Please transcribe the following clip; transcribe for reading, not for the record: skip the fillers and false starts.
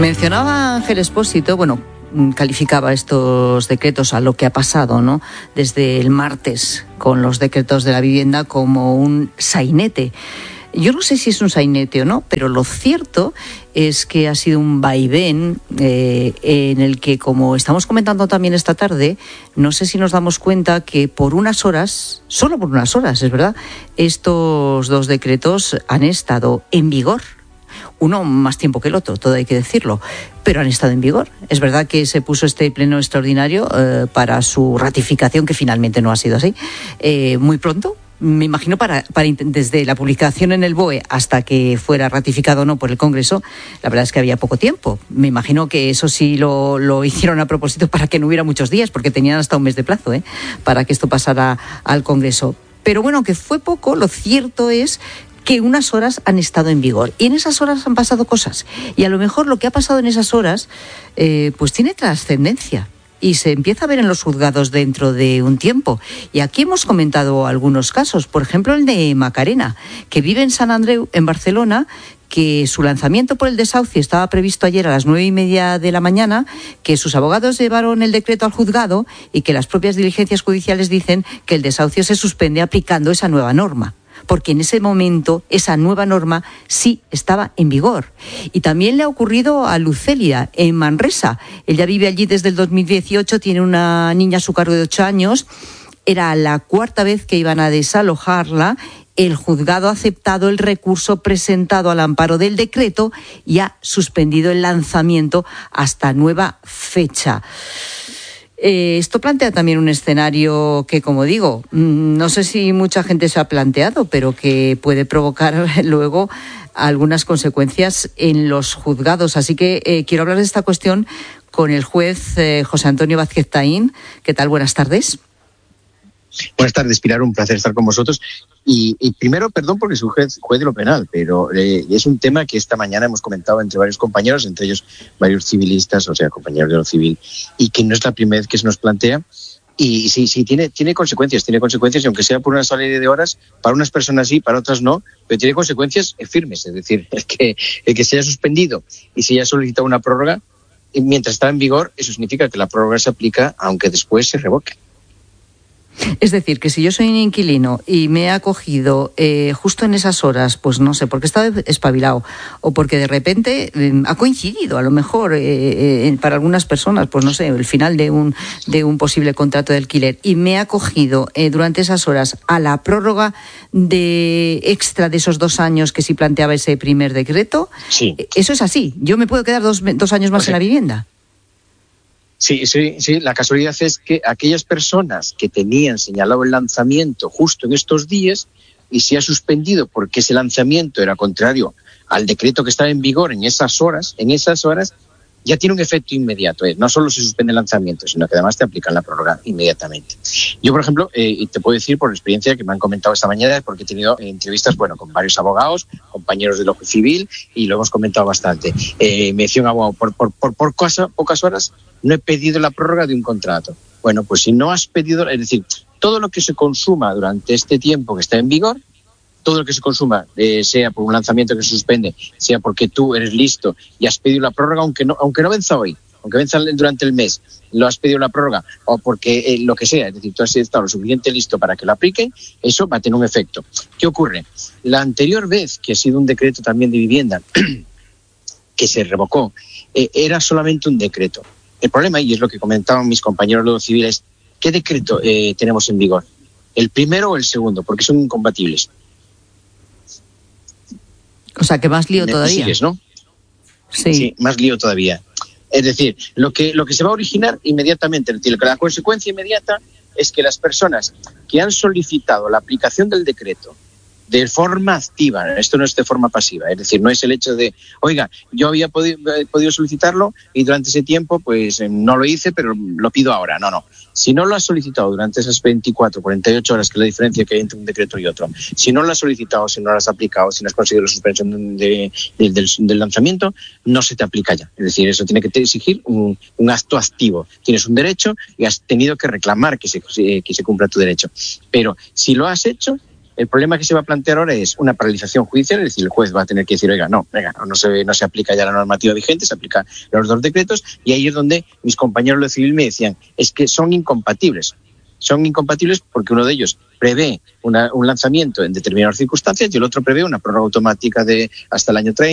Mencionaba Ángel Expósito, calificaba estos decretos a lo que ha pasado, ¿no?, desde el martes con los decretos de la vivienda como un sainete. Yo no sé si es un sainete o no, pero lo cierto es que ha sido un vaivén en el que, como estamos comentando también esta tarde, no sé si nos damos cuenta que por unas horas, solo por unas horas, es verdad, estos dos decretos han estado en vigor. Uno más tiempo que el otro, todo hay que decirlo, pero han estado en vigor. Es verdad que se puso este pleno extraordinario para su ratificación, que finalmente no ha sido así, muy pronto. Me imagino desde la publicación en el BOE hasta que fuera ratificado o no por el Congreso, la verdad es que había poco tiempo. Me imagino que eso sí lo hicieron a propósito para que no hubiera muchos días, porque tenían hasta un mes de plazo para que esto pasara al Congreso. Pero bueno, que fue poco, lo cierto es que unas horas han estado en vigor y en esas horas han pasado cosas, y a lo mejor lo que ha pasado en esas horas pues tiene trascendencia y se empieza a ver en los juzgados dentro de un tiempo. Y aquí hemos comentado algunos casos, por ejemplo el de Macarena, que vive en Sant Andreu, en Barcelona, que su lanzamiento por el desahucio estaba previsto ayer a las 9:30 de la mañana, que sus abogados llevaron el decreto al juzgado y que las propias diligencias judiciales dicen que el desahucio se suspende aplicando esa nueva norma, porque en ese momento esa nueva norma sí estaba en vigor. Y también le ha ocurrido a Lucelia, en Manresa. Ella vive allí desde el 2018, tiene una niña a su cargo de 8 años. Era la cuarta vez que iban a desalojarla. El juzgado ha aceptado el recurso presentado al amparo del decreto y ha suspendido el lanzamiento hasta nueva fecha. Esto plantea también un escenario que, como digo, no sé si mucha gente se ha planteado, pero que puede provocar luego algunas consecuencias en los juzgados. Así que quiero hablar de esta cuestión con el juez José Antonio Vázquez Taín. ¿Qué tal? Buenas tardes. Buenas tardes, Pilar, un placer estar con vosotros. Y primero, perdón porque soy juez de lo penal, pero es un tema que esta mañana hemos comentado entre varios compañeros, entre ellos varios civilistas, o sea, compañeros de lo civil, y que no es la primera vez que se nos plantea. Y sí, tiene consecuencias, y aunque sea por una serie de horas, para unas personas sí, para otras no, pero tiene consecuencias firmes. Es decir, el que se haya suspendido y se haya solicitado una prórroga, mientras está en vigor, eso significa que la prórroga se aplica aunque después se revoque. Es decir, que si yo soy un inquilino y me he acogido justo en esas horas, pues no sé, porque estaba espabilado o porque de repente ha coincidido, a lo mejor para algunas personas, pues no sé, el final de un posible contrato de alquiler, y me he acogido durante esas horas a la prórroga de extra de esos 2 años que sí planteaba ese primer decreto, sí. Eso es así. ¿Yo me puedo quedar dos años más en la vivienda? Sí, la casualidad es que aquellas personas que tenían señalado el lanzamiento justo en estos días y se ha suspendido porque ese lanzamiento era contrario al decreto que estaba en vigor en esas horas, ya tiene un efecto inmediato. No solo se suspende el lanzamiento, sino que además te aplican la prórroga inmediatamente. Yo, por ejemplo, y te puedo decir por experiencia que me han comentado esta mañana, porque he tenido entrevistas con varios abogados, compañeros de lo civil, y lo hemos comentado bastante. Me decía un abogado, por pocas horas no he pedido la prórroga de un contrato. Bueno, pues si no has pedido, es decir, todo lo que se consuma durante este tiempo que está en vigor, todo lo que se consuma, sea por un lanzamiento que se suspende, sea porque tú eres listo y has pedido la prórroga, aunque no venza hoy, aunque venza durante el mes, lo has pedido la prórroga, o porque lo que sea, es decir, tú has estado lo suficiente listo para que lo apliquen, eso va a tener un efecto. ¿Qué ocurre? La anterior vez que ha sido un decreto también de vivienda que se revocó, era solamente un decreto. El problema, y es lo que comentaban mis compañeros de los civiles, ¿qué decreto tenemos en vigor? ¿El primero o el segundo? Porque son incompatibles. O sea, que más lío todavía. Sigues, ¿no? Sí, más lío todavía. Es decir, lo que se va a originar inmediatamente, es decir, la consecuencia inmediata es que las personas que han solicitado la aplicación del decreto de forma activa, esto no es de forma pasiva, es decir, no es el hecho de, oiga, yo había podido solicitarlo y durante ese tiempo pues no lo hice, pero lo pido ahora. No. Si no lo has solicitado durante esas 24, 48 horas, que es la diferencia que hay entre un decreto y otro, si no lo has solicitado, si no lo has aplicado, si no has conseguido la suspensión del lanzamiento, no se te aplica ya. Es decir, eso tiene que exigir un acto activo. Tienes un derecho y has tenido que reclamar que se cumpla tu derecho. Pero si lo has hecho, El problema que se va a plantear ahora es una paralización judicial, es decir, el juez va a tener que decir, oiga, no se aplica ya la normativa vigente, se aplica los 2 decretos, y ahí es donde mis compañeros de civil me decían, es que son incompatibles. Son incompatibles porque uno de ellos prevé un lanzamiento en determinadas circunstancias y el otro prevé una prórroga automática de hasta el año 30.